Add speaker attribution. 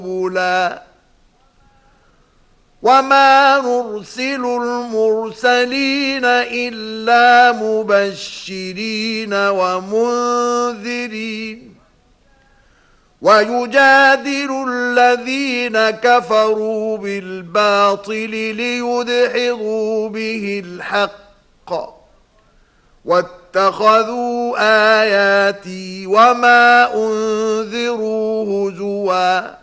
Speaker 1: سبلا وما نرسل المرسلين إلا مبشرين ومنذرين ويجادل الذين كفروا بالباطل ليدحضوا به الحق واتخذوا آياتي وما أنذروا هزوا